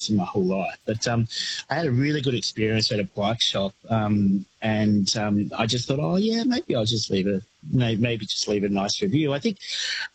bikes in my whole life. But I had a really good experience at a bike shop, and I just thought, oh yeah, maybe I'll just leave a nice review. I think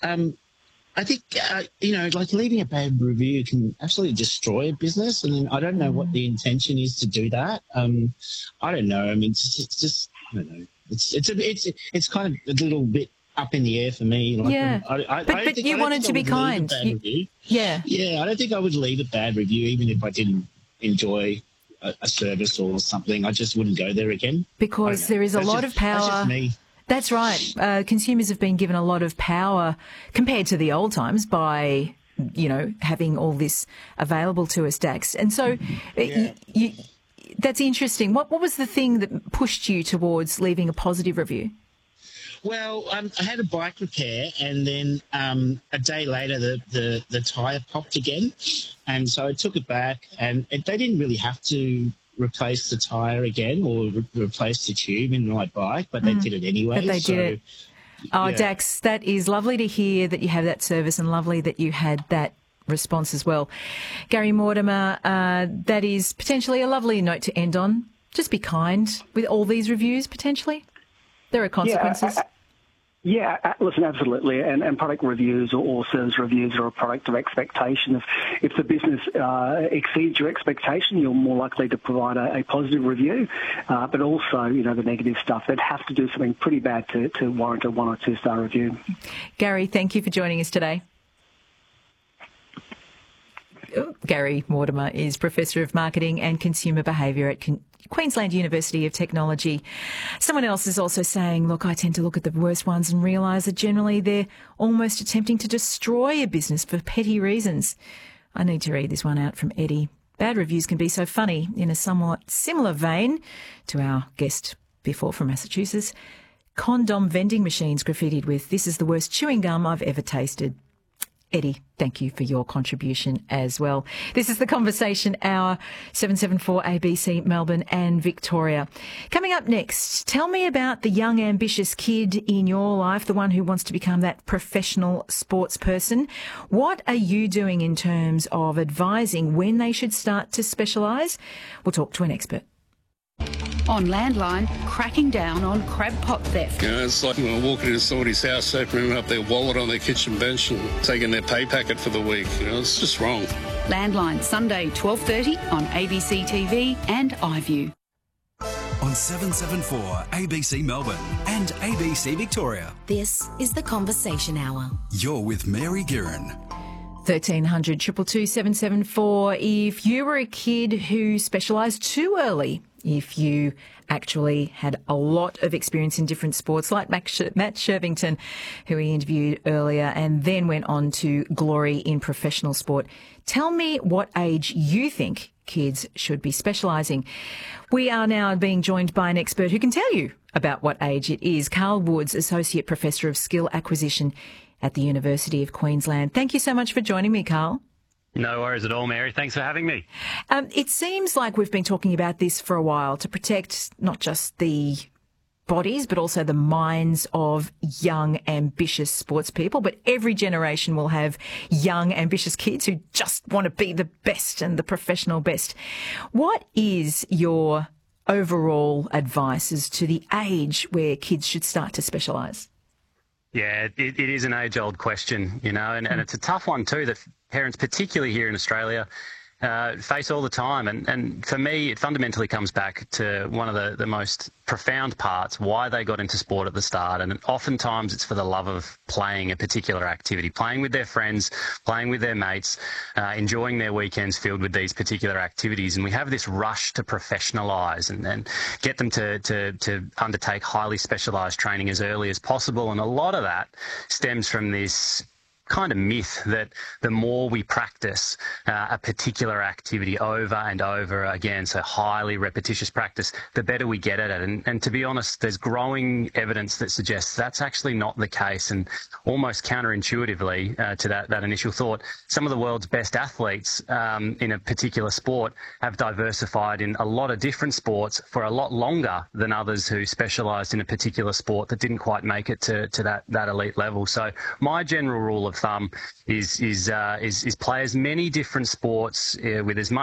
like leaving a bad review can absolutely destroy a business, and I don't know what the intention is to do that. I don't know. I mean, it's just I don't know. It's kind of a little bit up in the air for me. Like, yeah, but you wanted to be kind. Yeah, I don't think I would leave a bad review even if I didn't enjoy a service or something. I just wouldn't go there again because there is a lot of power. That's just me. That's right. Consumers have been given a lot of power compared to the old times by, having all this available to us, Dax. And so that's interesting. What was the thing that pushed you towards leaving a positive review? Well, I had a bike repair, and then a day later the tyre popped again, and so I took it back, and they didn't really have to replace the tyre again or replace the tube in my bike, but they did it anyway. But they did it. Oh, yeah. Dax, that is lovely to hear that you have that service and lovely that you had that response as well. Gary Mortimer, that is potentially a lovely note to end on. Just be kind with all these reviews, potentially. There are consequences. Listen, absolutely. And product reviews or service reviews are a product of expectation. If the business exceeds your expectation, you're more likely to provide a positive review. But also, the negative stuff, they'd have to do something pretty bad to warrant a 1 or 2 star review. Gary, thank you for joining us today. Gary Mortimer is Professor of Marketing and Consumer Behaviour at Queensland University of Technology. Someone else is also saying, look, I tend to look at the worst ones and realise that generally they're almost attempting to destroy a business for petty reasons. I need to read this one out from Eddie. Bad reviews can be so funny. In a somewhat similar vein to our guest before from Massachusetts, condom vending machines graffitied with, "This is the worst chewing gum I've ever tasted." Eddie, thank you for your contribution as well. This is The Conversation Hour, 774 ABC Melbourne and Victoria. Coming up next, tell me about the young, ambitious kid in your life, the one who wants to become that professional sports person. What are you doing in terms of advising when they should start to specialise? We'll talk to an expert. On Landline, cracking down on crab pot theft. It's like when I walk into somebody's house, opening up their wallet on their kitchen bench and taking their pay packet for the week. It's just wrong. Landline, Sunday, 12:30 on ABC TV and iView. On 774 ABC Melbourne and ABC Victoria. This is The Conversation Hour. You're with Mary Guerin. 1300 222 774. If you were a kid who specialised too early, if you actually had a lot of experience in different sports, like Matt Shervington, who we interviewed earlier, and then went on to glory in professional sport, tell me what age you think kids should be specialising. We are now being joined by an expert who can tell you about what age it is. Carl Woods, Associate Professor of Skill Acquisition at the University of Queensland. Thank you so much for joining me, Carl. No worries at all, Mary. Thanks for having me. It seems like we've been talking about this for a while to protect not just the bodies, but also the minds of young, ambitious sports people. But every generation will have young, ambitious kids who just want to be the best and the professional best. What is your overall advice as to the age where kids should start to specialise? Yeah, it is an age-old question, and it's a tough one too that parents, particularly here in Australia, face all the time. And for me, it fundamentally comes back to one of the most profound parts, why they got into sport at the start. And oftentimes it's for the love of playing a particular activity, playing with their friends, playing with their mates, enjoying their weekends filled with these particular activities. And we have this rush to professionalise and get them to undertake highly specialised training as early as possible. And a lot of that stems from this kind of myth that the more we practice a particular activity over and over again, so highly repetitious practice, the better we get at it. And to be honest, there's growing evidence that suggests that's actually not the case. And almost counterintuitively to that initial thought, some of the world's best athletes in a particular sport have diversified in a lot of different sports for a lot longer than others who specialised in a particular sport that didn't quite make it to that elite level. So my general rule of thumb is play as many different sports with as